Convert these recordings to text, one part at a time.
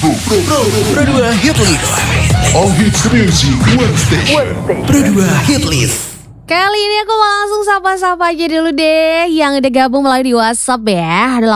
Pro 2 Hit List. All hits music one station. Pro 2 Hit List. Kali ini aku mau langsung sapa-sapa aja dulu deh yang udah gabung melalui di WhatsApp ya. Ada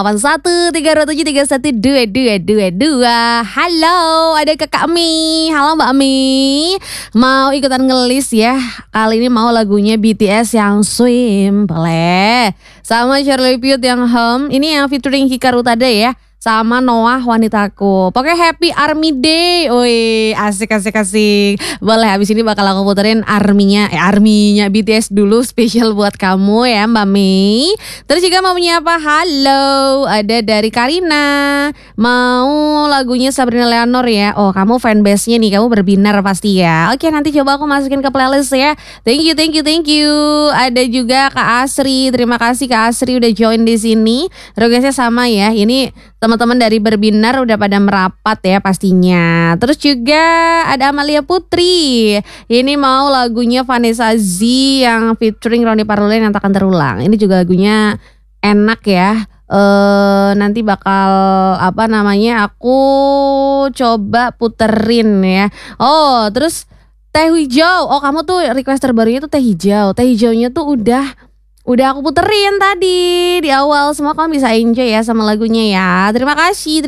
81 327 Halo, ada Kakak Mi. Halo Mbak Mi. Mau ikutan ngelis ya. Kali ini mau lagunya BTS yang Swim boleh. Sama Charlie Puth yang Home. Ini yang featuring Hikaru Utada ya. Sama Noah Wanitaku. Pokoknya Happy Army Day. Woi, asik. Boleh, habis ini bakal aku puterin arminya BTS dulu spesial buat kamu ya Mbak Mei. Terus juga mau menyapa halo, ada dari Karina. Mau lagunya Sabrina Leonor ya. Oh, kamu fanbase-nya nih, kamu berbinar pasti ya. Oke, nanti coba aku masukin ke playlist ya. Thank you. Ada juga Kak Asri. Terima kasih Kak Asri udah join di sini. Requestnya sama ya. Ini teman-teman dari Berbinar udah pada merapat ya pastinya. Terus juga ada Amalia Putri. Ini mau lagunya Vanessa Z yang featuring Ronnie Parulin yang takkan terulang. Ini juga lagunya enak ya. Nanti bakal aku coba puterin ya. Oh, terus teh hijau. Oh, kamu tuh request terbarunya tuh teh hijau. Teh hijaunya tuh udah aku puterin tadi di awal. Semua kamu bisa enjoy ya sama lagunya ya. Terima kasih.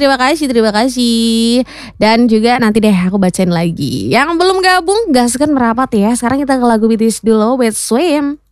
Dan juga nanti deh aku bacain lagi. Yang belum gabung gaskan merapat ya. Sekarang kita ke lagu BTS dulu, Wet Swim.